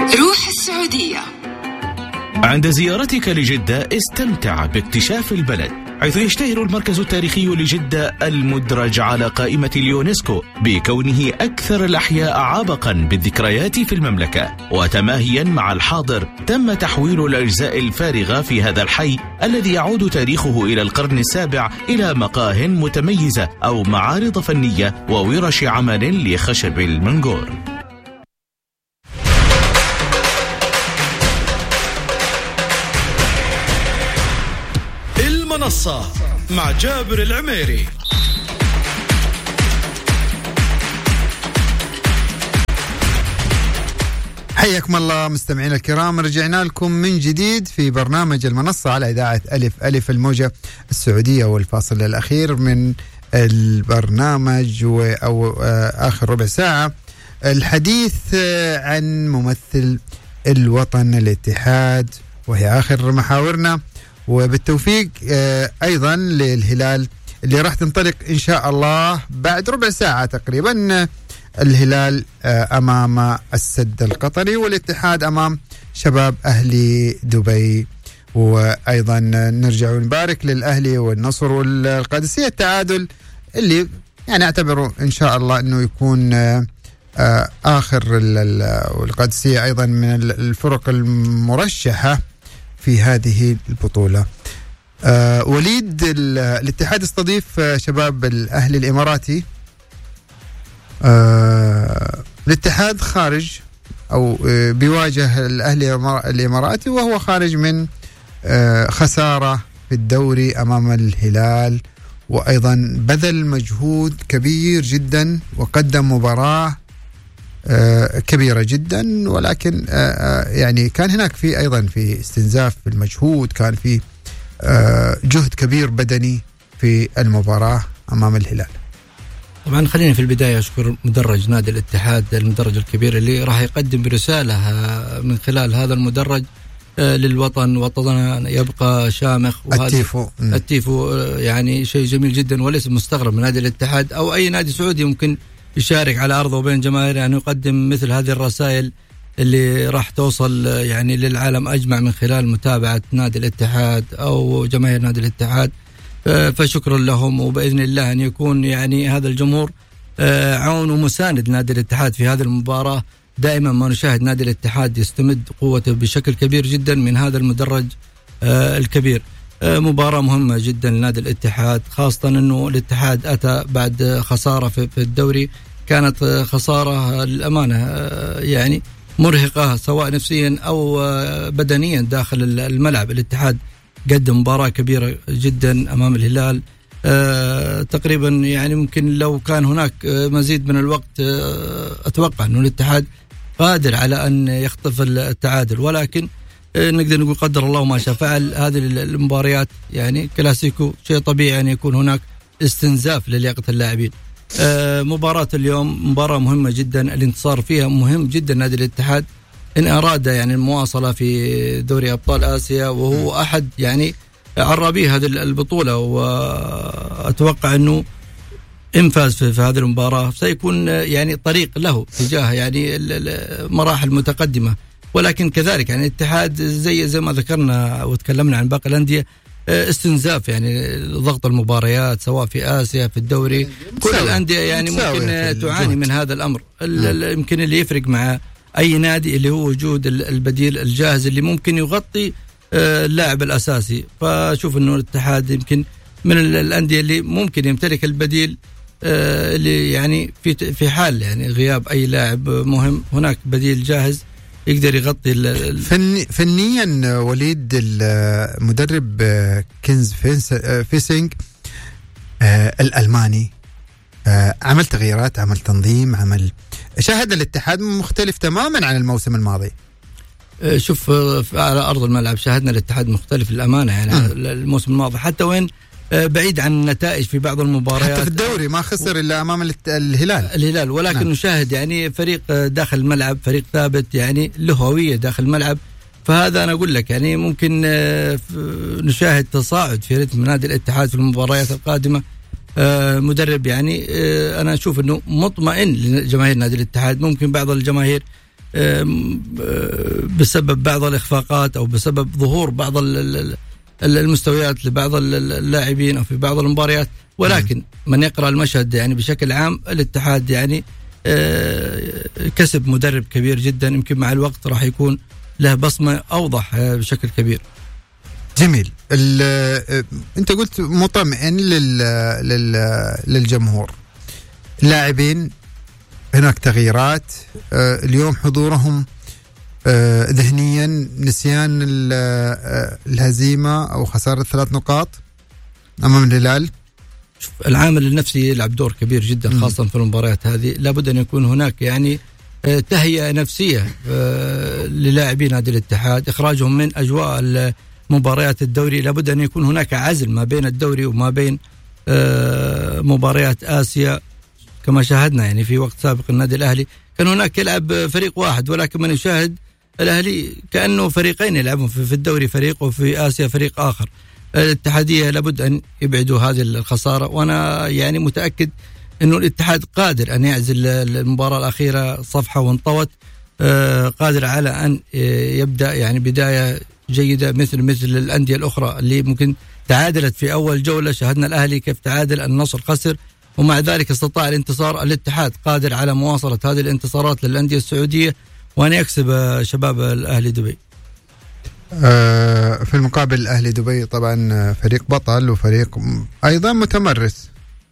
روح السعودية. عند زيارتك لجدة استمتع باكتشاف البلد، حيث يشتهر المركز التاريخي لجدة المدرج على قائمة اليونسكو بكونه أكثر الأحياء عبقا بالذكريات في المملكة. وتماهيا مع الحاضر تم تحويل الأجزاء الفارغة في هذا الحي الذي يعود تاريخه إلى القرن السابع إلى مقاه متميزة أو معارض فنية وورش عمل لخشب المنقور. المنصة مع جابر العميري. حياكم الله مستمعينا الكرام، رجعنا لكم من جديد في برنامج المنصة على إذاعة ألف الموجة السعودية، والفاصل الأخير من البرنامج أو آخر ربع ساعة الحديث عن ممثل الوطن الاتحاد، وهي آخر محاورنا، وبالتوفيق أيضا للهلال اللي راح تنطلق إن شاء الله بعد ربع ساعة تقريبا. الهلال أمام السد القطري، والاتحاد أمام شباب أهلي دبي. وأيضا نرجع ونبارك للأهلي والنصر والقادسية التعادل اللي يعني أعتبره إن شاء الله أنه يكون آخر، والقادسية أيضا من الفرق المرشحة في هذه البطولة. وليد، الاتحاد استضيف شباب الأهلي الإماراتي. الاتحاد خارج أو بيواجه الأهلي الإماراتي وهو خارج من خسارة في الدوري أمام الهلال، وأيضا بذل مجهود كبير جدا وقدم مباراة كبيرة جدا، ولكن يعني كان هناك في أيضا في استنزاف في المجهود، كان في جهد كبير بدني في المباراة أمام الهلال. طبعا خلينا في البداية أشكر مدرج نادي الاتحاد، المدرج الكبير اللي راح يقدم برسالة من خلال هذا المدرج للوطن. وطننا يبقى شامخ، التيفو يعني شيء جميل جدا، وليس مستغرب من نادي الاتحاد أو أي نادي سعودي ممكن يشارك على أرضه وبين جماهيره أن يقدم مثل هذه الرسائل اللي راح توصل يعني للعالم أجمع من خلال متابعة نادي الاتحاد أو جماهير نادي الاتحاد. فشكرا لهم، وبإذن الله أن يكون يعني هذا الجمهور عون ومساند نادي الاتحاد في هذه المباراة. دائما ما نشاهد نادي الاتحاد يستمد قوته بشكل كبير جدا من هذا المدرج الكبير. مباراة مهمة جدا لنادي الاتحاد، خاصة أنه الاتحاد أتى بعد خسارة في الدوري، كانت خسارة للأمانة يعني مرهقة سواء نفسيا أو بدنيا داخل الملعب. الاتحاد قدم مباراة كبيرة جدا أمام الهلال. تقريبا يعني ممكن لو كان هناك مزيد من الوقت أتوقع أنه الاتحاد قادر على أن يخطف التعادل، ولكن نقدر نقول قدر الله ما شاء فعل. هذه المباريات يعني كلاسيكو، شيء طبيعي أن يكون هناك استنزاف للياقة اللاعبين. مباراة اليوم مباراة مهمة جدا، الانتصار فيها مهم جدا. نادي الاتحاد إن أراد يعني المواصلة في دوري أبطال آسيا، وهو أحد يعني عرابي هذه البطولة، وأتوقع أنه إن فاز في هذه المباراة سيكون يعني طريق له تجاه يعني المراحل المتقدمة. ولكن كذلك يعني الاتحاد زي ما ذكرنا وتكلمنا عن باقي الأندية، استنزاف يعني ضغط المباريات سواء في آسيا في الدوري، كل الأندية يعني ممكن تعاني من هذا الأمر. يمكن اللي يفرق مع أي نادي اللي هو وجود البديل الجاهز اللي ممكن يغطي اللاعب الأساسي. فشوف أنه الاتحاد يمكن من الأندية اللي ممكن يمتلك البديل، اللي يعني في حال يعني غياب أي لاعب مهم هناك بديل جاهز يقدر يغطي فنيا. وليد، المدرب كينز فيسينج الألماني عمل تغييرات، عمل تنظيم، شاهد الاتحاد مختلف تماما عن الموسم الماضي. شوف على أرض الملعب شاهدنا الاتحاد مختلف للأمانة يعني الموسم الماضي، حتى وين بعيد عن النتائج في بعض المباريات، حتى في الدوري ما خسر إلا أمام الهلال، ولكن نشاهد يعني فريق داخل الملعب، فريق ثابت يعني له هوية داخل الملعب. فهذا أنا أقول لك يعني ممكن نشاهد تصاعد في رتم نادي الاتحاد في المباريات القادمة. مدرب يعني أنا أشوف أنه مطمئن لجماهير نادي الاتحاد. ممكن بعض الجماهير بسبب بعض الإخفاقات أو بسبب ظهور بعض المستويات لبعض اللاعبين أو في بعض المباريات، ولكن من يقرأ المشهد يعني بشكل عام الاتحاد يعني كسب مدرب كبير جدا، يمكن مع الوقت راح يكون له بصمة أوضح بشكل كبير. جميل. أنت قلت مطمئن للجمهور. اللاعبين هناك تغييرات، اليوم حضورهم ذهنيا نسيان الهزيمة أو خسارة 3 نقاط أمام الهلال. العامل النفسي يلعب دور كبير جدا خاصة في المباريات هذه. لابد أن يكون هناك يعني تهيئة نفسية للاعبين نادي الاتحاد، إخراجهم من أجواء مباريات الدوري. لابد أن يكون هناك عزل ما بين الدوري وما بين مباريات آسيا كما شاهدنا يعني في وقت سابق. النادي الأهلي كان هناك يلعب فريق واحد، ولكن من يشاهد الأهلي كأنه فريقين يلعبون في الدوري فريق وفي آسيا فريق آخر. الاتحادية لابد أن يبعدوا هذه الخسارة، وأنا يعني متأكد أنه الاتحاد قادر أن يعزل المباراة الأخيرة صفحة وانطوت، قادر على أن يبدأ يعني بداية جيدة مثل الأندية الأخرى اللي ممكن تعادلت في أول جولة. شاهدنا الأهلي كيف تعادل، النصر خسر، ومع ذلك استطاع الانتصار. الاتحاد قادر على مواصلة هذه الانتصارات للأندية السعودية وأن يكسب شباب الأهلي دبي. في المقابل الأهلي دبي طبعا فريق بطل وفريق أيضا متمرس.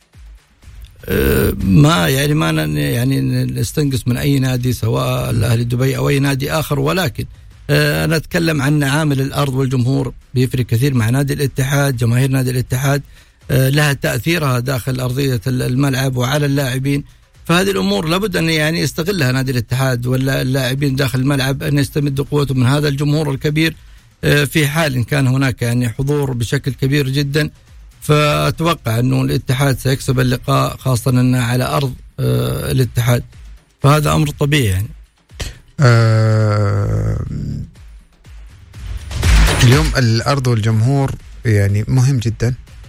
ما نستنقص من أي نادي سواء الأهلي دبي أو أي نادي آخر، ولكن أنا أتكلم عن عامل الأرض والجمهور بيفرق كثير مع نادي الاتحاد. جماهير نادي الاتحاد لها تأثيرها داخل أرضية الملعب وعلى اللاعبين، فهذه الأمور لابد أن يعني يستغلها نادي الاتحاد ولا اللاعبين داخل الملعب، أن يستمدوا قوتهم من هذا الجمهور الكبير في حال إن كان هناك يعني حضور بشكل كبير جدا. فأتوقع أنه الاتحاد سيكسب اللقاء، خاصة أنه على أرض الاتحاد، فهذا أمر طبيعي يعني. اليوم الأرض والجمهور يعني مهم جدا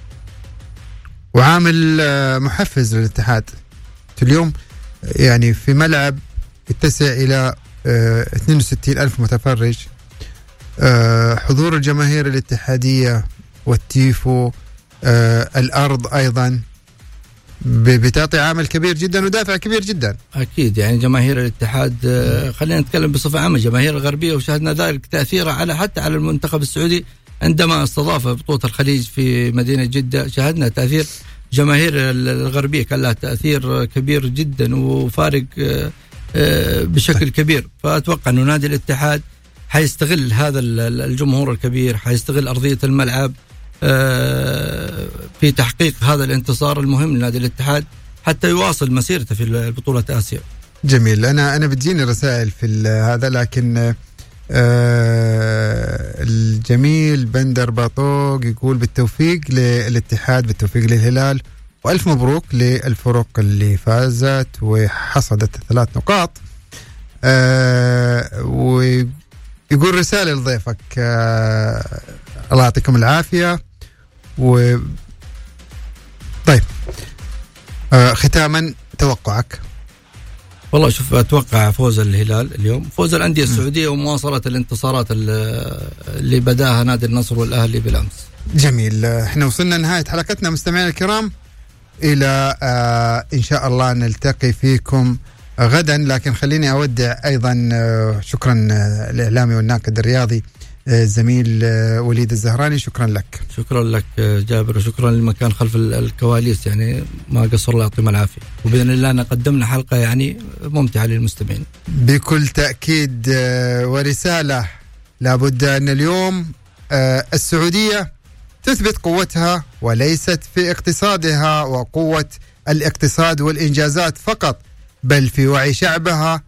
وعامل محفز للاتحاد. اليوم يعني في ملعب يتسع إلى 62,000 متفرج، حضور الجماهير الاتحادية والتيفو، الأرض أيضا بتعطي عامل كبير جدا ودافع كبير جدا. أكيد يعني جماهير الاتحاد، خلينا نتكلم بصفة عامة، جماهير الغربية، وشاهدنا ذلك تأثيره حتى على المنتخب السعودي عندما استضاف بطولة الخليج في مدينة جدة. شاهدنا تأثير جماهير الغربية، كان لها تأثير كبير جدا وفارق بشكل كبير. فأتوقع أنه نادي الاتحاد حيستغل هذا الجمهور الكبير، حيستغل أرضية الملعب في تحقيق هذا الانتصار المهم لنادي الاتحاد حتى يواصل مسيرته في بطولة آسيا. جميل. أنا بتجيني رسائل في هذا، لكن الجميل بندر باطوق يقول بالتوفيق للاتحاد، بالتوفيق للهلال، وألف مبروك للفرق اللي فازت وحصدت 3 نقاط. ويقول رسالة لضيفك، الله يعطيكم العافية. طيب، ختاما توقعك. والله شوف، أتوقع فوز الهلال اليوم، فوز الأندية السعودية ومواصلة الانتصارات اللي بداها نادي النصر والأهلي بالأمس. جميل. احنا وصلنا نهاية حلقتنا مستمعينا الكرام، إلى إن شاء الله نلتقي فيكم غدا. لكن خليني أودع أيضا شكرا الإعلامي والناقد الرياضي زميل وليد الزهراني، شكرا لك. شكرا لك جابر، وشكرا للمكان خلف الكواليس، يعني ما قصر، الله يعطيهم العافية. وبإذن الله قدمنا حلقة يعني ممتعة للمستمعين بكل تأكيد. ورسالة لابد أن اليوم السعودية تثبت قوتها، وليست في اقتصادها وقوة الاقتصاد والإنجازات فقط، بل في وعي شعبها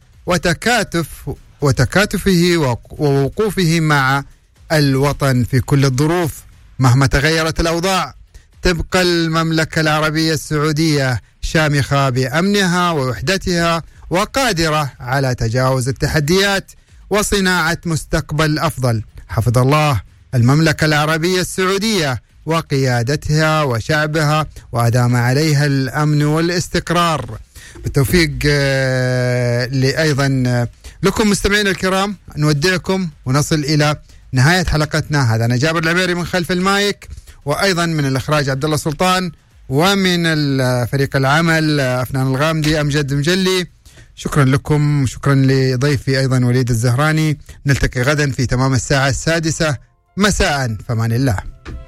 وتكاتفه ووقوفه مع الوطن في كل الظروف. مهما تغيرت الأوضاع تبقى المملكة العربية السعودية شامخة بأمنها ووحدتها، وقادرة على تجاوز التحديات وصناعة مستقبل أفضل. حفظ الله المملكة العربية السعودية وقيادتها وشعبها، وأدام عليها الأمن والاستقرار. بالتوفيق لأيضا لكم مستمعينا الكرام نودعكم ونصل إلى نهاية حلقتنا. هذا أنا جابر العميري من خلف المايك، وأيضا من الإخراج عبد الله سلطان، ومن فريق العمل أفنان الغامدي، أمجد مجلي. شكرا لكم، شكرا لضيفي أيضا وليد الزهراني. نلتقي غدا في تمام الساعة 6 مساء. فمان الله.